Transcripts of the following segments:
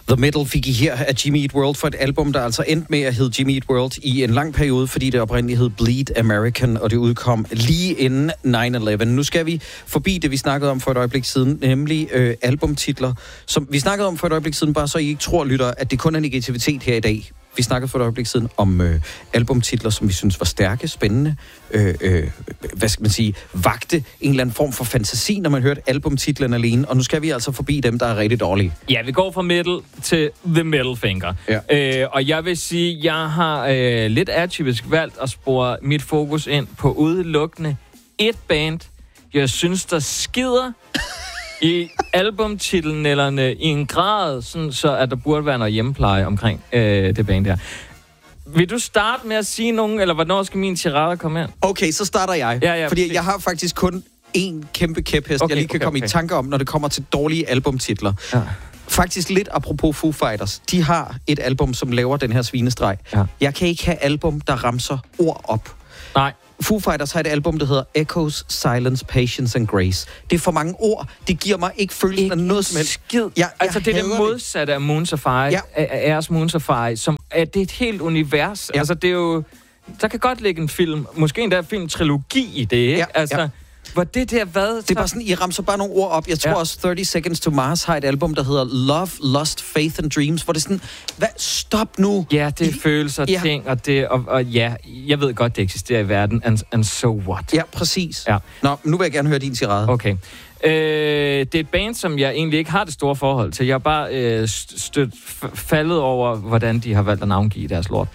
The Middle fik I her af Jimmy Eat World for et album, der altså endte med at hedde Jimmy Eat World i en lang periode, fordi det oprindeligt hed Bleed American, og det udkom lige inden 9/11. Nu skal vi forbi det, vi snakkede om for et øjeblik siden, nemlig albumtitler, som vi snakkede om for et øjeblik siden, bare så I ikke tror, lytter, at det kun er negativitet her i dag. Vi snakkede for et øjeblik siden om albumtitler, som vi synes var stærke, spændende, hvad skal man sige, vagte en eller anden form for fantasi, når man hørte albumtitlen alene. Og nu skal vi altså forbi dem, der er rigtig dårlige. Ja, vi går fra middle til the middle finger. Ja. Og jeg vil sige, jeg har lidt atypisk valgt at spore mit fokus ind på udelukkende et band, jeg synes, der skider i albumtitelnælderne i en grad, sådan så at der burde være noget hjemmepleje omkring det band der. Vil du starte med at sige nogen, eller hvornår skal min tirade komme ind? Okay, så starter jeg. Ja, fordi jeg har faktisk kun én kæmpe kæphest, jeg lige kan komme i tanke om, når det kommer til dårlige albumtitler. Ja. Faktisk lidt apropos Foo Fighters. De har et album, som laver den her svinestreg. Ja. Jeg kan ikke have album, der ramser ord op. Nej. Foo Fighters har et album, der hedder Echoes, Silence, Patience and Grace. Det er for mange ord. Det giver mig ikke følelsen af noget som helst. Skid. Altså, det er det modsatte af Moon Safari, af Moon Safari, som er det et helt univers. Ja. Altså, det er jo... Der kan godt ligge en film, måske endda en filmtrilogi i det, ikke? Ja. Altså... Hvor det der hvad? Det er bare sådan, I ramser bare nogle ord op. Jeg tror også 30 Seconds to Mars har et album, der hedder Love, Lust, Faith and Dreams, hvor det er sådan, stop nu. Ja, det er følelser, ting, og det, og ja, jeg ved godt, det eksisterer i verden, and so what? Ja, præcis. Ja. Nå, nu vil jeg gerne høre din tirade. Okay. Det er et band, som jeg egentlig ikke har det store forhold til. Jeg har bare faldet over, hvordan de har valgt at navngive deres lort.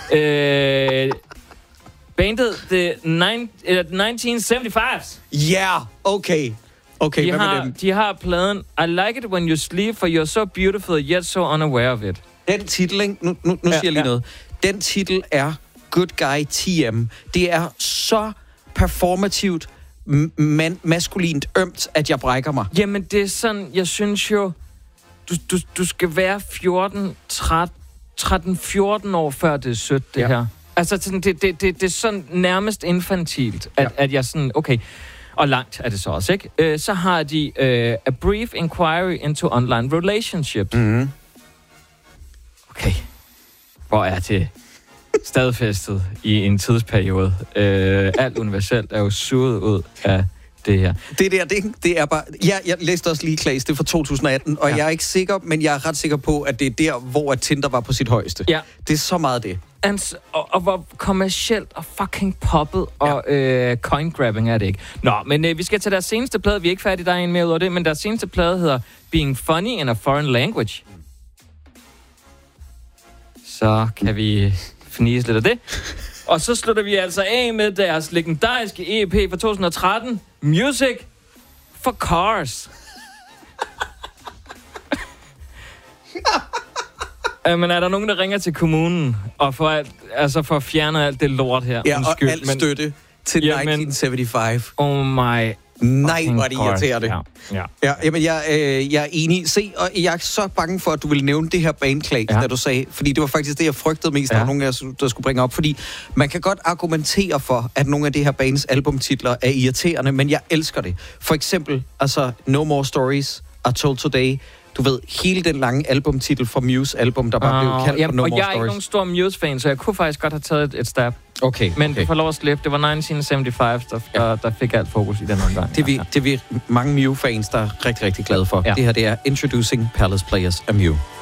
Bandet The 1975's. Yeah, okay. Okay, hvad med dem? De har pladen I Like It When You Sleep, for You're So Beautiful, Yet So Unaware of It. Den titel, ikke? Nu siger jeg lige noget. Den titel er Good Guy TM. Det er så performativt, maskulint ømt, at jeg brækker mig. Jamen, det er sådan, jeg synes jo, du skal være 13-14 år, før det er sødt, det her. Altså, det er sådan nærmest infantilt, at jeg sådan, okay, og langt er det så også, ikke? Så har de A Brief Inquiry into Online Relationships. Mm-hmm. Okay, hvor er det stadfæstet i en tidsperiode. Alt universelt er jo suget ud af det her. Det er bare... Jeg læste også lige Klaas, det er fra 2018, og jeg er ikke sikker, men jeg er ret sikker på, at det er der, hvor Tinder var på sit højeste. Ja. Det er så meget det. Og hvor kommercielt og fucking poppet og coin-grabbing er det ikke. Nå, men vi skal til deres seneste plade. Vi er ikke færdige, der er en mere ud af det, men deres seneste plade hedder Being Funny in a Foreign Language. Så kan vi fnise lidt af det. Og så slutter vi altså af med deres legendariske EP fra 2013, Music for Cars. Men er der nogen, der ringer til kommunen og for at fjerne alt det lort her? Ja, undskyld, og alt støtte til 1975. Oh my... Nej, hvor er det irriterende. Ja, jamen, jeg er enig. Se, og jeg er så bange for, at du ville nævne det her bandklag, da du sagde, fordi det var faktisk det, jeg frygtede mest, der var nogen af jer, der skulle bringe op, fordi man kan godt argumentere for, at nogle af det her bands albumtitler er irriterende, men jeg elsker det. For eksempel, altså, No More Stories, I Told Today, du ved, hele den lange albumtitel fra Muse-album, der bare blev kaldt for No More Stories. Og jeg er ikke nogen stor Muse-fan, så jeg kunne faktisk godt have taget et stab. Okay. Men du får lov at slippe. Det var 1975, der fik alt fokus i den omgang. Det er vi mange Mew-fans, der er rigtig, rigtig glade for. Ja. Det her, det er Introducing Palace Players af Mew.